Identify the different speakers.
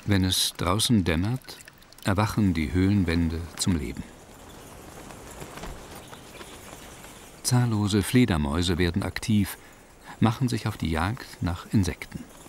Speaker 1: Wenn es draußen dämmert, erwachen die Höhlenwände zum Leben. Zahllose Fledermäuse werden aktiv, machen sich auf die Jagd nach Insekten.